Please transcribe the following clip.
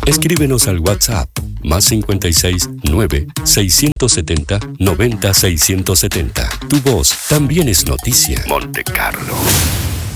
Escríbenos al WhatsApp +56 9 670 90 670. Tu voz también es noticia. Monte Carlo.